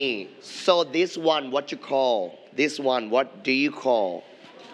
So this one, what you call? This one, what do you call?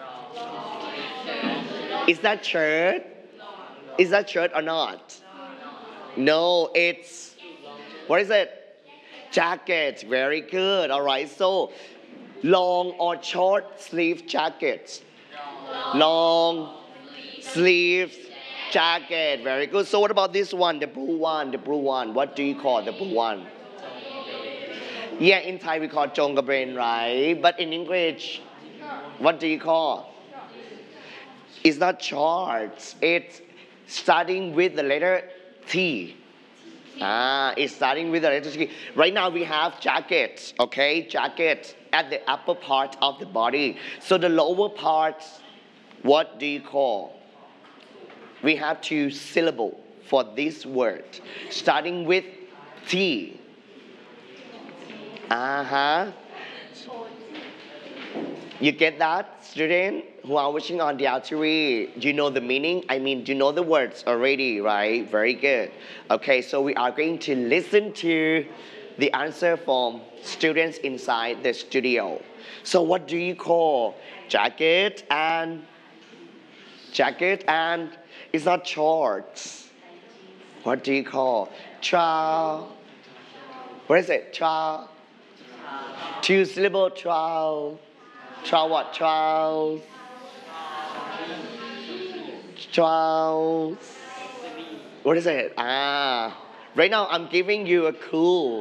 Is that shirt? Is that shirt or not? No, it's, what is it? Jacket. Very good. All right. So long or short sleeve jackets? Long sleeves jacket. Very good. So what about this one? The blue one. The blue one. What do you call the blue one? Yeah, in Thai we call Jongabren, right? But in English, what do you call? It's not shorts. It's starting with the letter T. It's starting with the letter T. Right now we have jackets, okay? Jackets at the upper part of the body. So the lower part, what do you call? We have two syllables for this word, starting with T. Uh-huh. You get that, student who are watching on the artery? You know the meaning? I mean, you know the words already, right? Very good. Okay, so we are going to listen to the answer from students inside the studio. So what do you call jacket and it's not shorts? What do you call? What is it? Two syllable what? Trials. What is it? Right now I'm giving you a clue.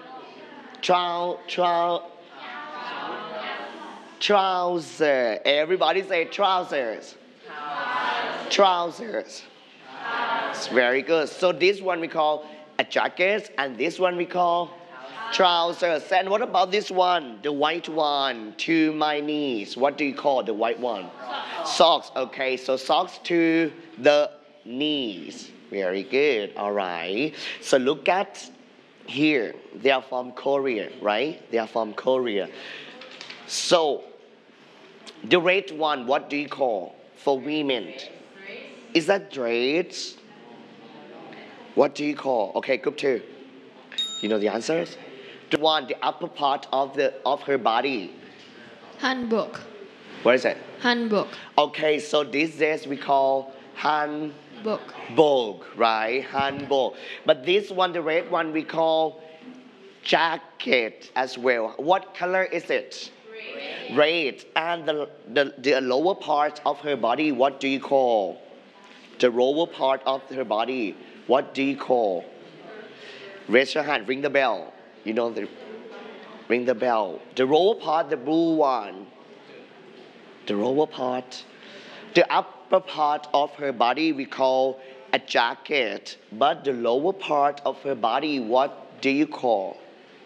Trouser. Everybody say trousers. Trousers. It's very good. So this one we call a jacket, and this one we call trousers. And what about this one? The white one to my knees. What do you call the white one? Socks. Okay, so socks to the knees. Very good. All right. So look at here. They are from Korea, right? They are from Korea. So the red one, what do you call for women? Is that dress? What do you call? Okay, group 2. You know the answers? The one, the upper part of her body. Hanbok. What is it? Hanbok. Okay, so these days we call Bok. hanbok, right? Hanbok. But this one, the red one, we call jacket as well. What color is it? Red. And the lower part of her body, what do you call? The lower part of her body, what do you call? Raise your hand, ring the bell. You know ring the bell. The lower part, the blue one. The lower part. The upper part of her body we call a jacket. But the lower part of her body, what do you call?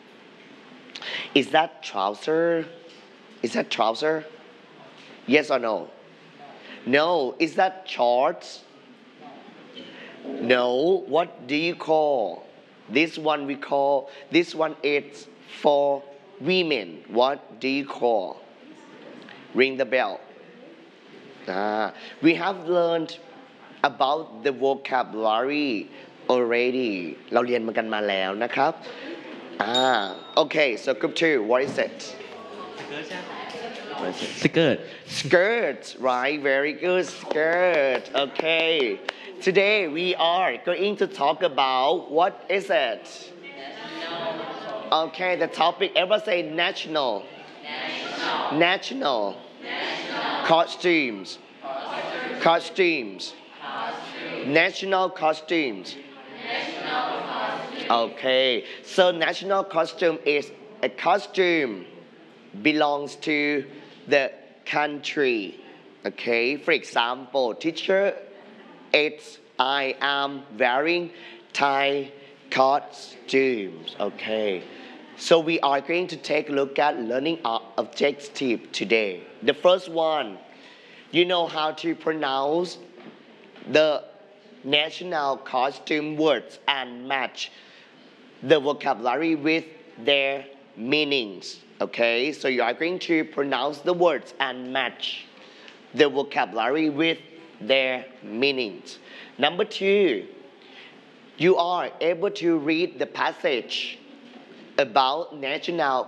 Is that trouser? Is that trouser? Yes or no? No. Is that shorts? No. What do you call? This one is for women. What do you call? Ring the bell. We have learned about the vocabulary already เราเรียนมันกันมาแล้วนะครับ Okay, so group 2, what is it? Skirt. Skirt, right? Very good, skirt. Okay. Today we are going to talk about, what is it? Okay, the topic, everyone say national. National. Costumes. National costumes. Okay, so national costume is a costume belongs to the country. Okay, for example, teacher, I am wearing Thai costumes. Okay, so we are going to take a look at learning objective today. The first one, you know how to pronounce the national costume words and match the vocabulary with their meanings. Okay, so you are going to pronounce the words and match the vocabulary with their meanings. Number 2, you are able to read the passage about national